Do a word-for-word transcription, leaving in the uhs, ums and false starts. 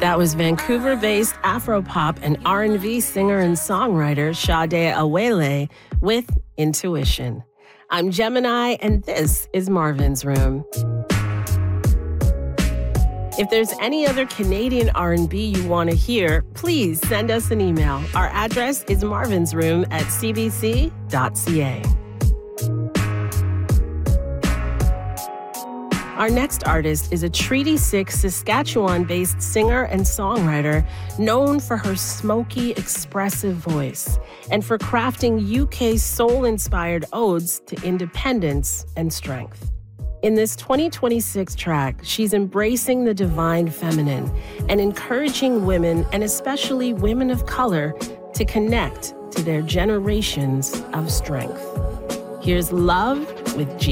That was Vancouver-based Afropop and R and B singer and songwriter Sade Awele with Intuition. I'm Gemini, and this is Marvin's Room. If there's any other Canadian R and B you want to hear, please send us an email. Our address is marvinsroom at c b c dot c a. Our next artist is a Treaty six Saskatchewan-based singer and songwriter known for her smoky, expressive voice and for crafting U K soul-inspired odes to independence and strength. In this twenty twenty-six track, she's embracing the divine feminine and encouraging women, and especially women of color, to connect to their generations of strength. Here's Love with G.